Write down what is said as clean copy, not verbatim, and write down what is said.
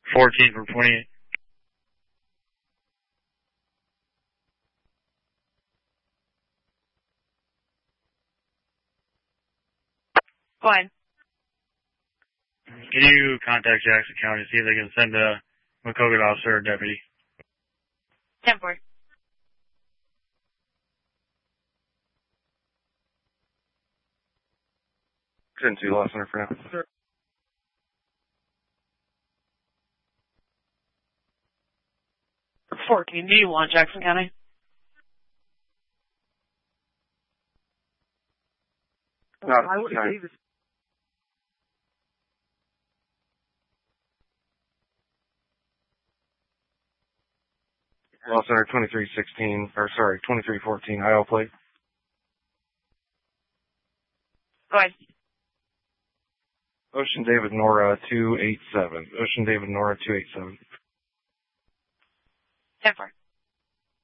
14 for 28. Go ahead. Can you contact Jackson County, see if they can send a McCogan officer or deputy? 10-4. Couldn't see lost center for now. Sure. $14. Do you want Jackson County? I would have Davis. Lost center 2316, or sorry, 2314, IO plate. Go ahead. Ocean David Nora 287. Ocean David Nora 287. 10-4.